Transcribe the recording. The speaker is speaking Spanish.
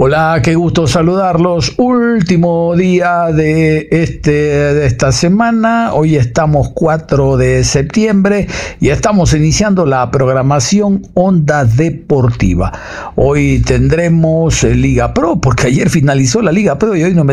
Hola, qué gusto saludarlos. Último día de esta semana. Hoy estamos 4 de septiembre y estamos iniciando la programación Onda Deportiva. Hoy tendremos Liga Pro, porque ayer finalizó la Liga Pro y hoy nos